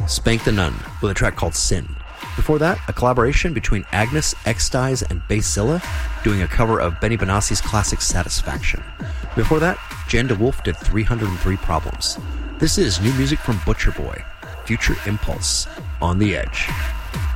Spank the Nun with a track called Sin. Before that, a collaboration between Agnes, X-Styes, and Basilla doing a cover of Benny Benassi's classic Satisfaction. Before that, Jan DeWolf did 303 Problems. This is new music from Butcher Boy, Future Impulse, On the Edge.